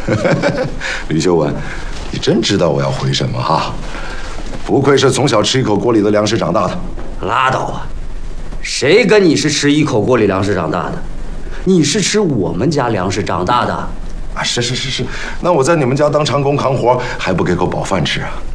吕秀文，你真知道我要回什么哈？不愧是从小吃一口锅里的粮食长大的。 拉倒吧，谁跟你是吃一口锅里粮食长大的？你是吃我们家粮食长大的。 啊，是，那我在你们家当长工扛活，还不给口饱饭吃啊？